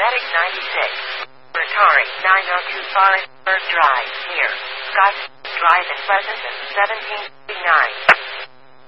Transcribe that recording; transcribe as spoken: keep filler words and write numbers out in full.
Attic ninety-six. Atari nine oh two Forest Drive, near Scott Drive in Pleasant, seventeen fifty-nine.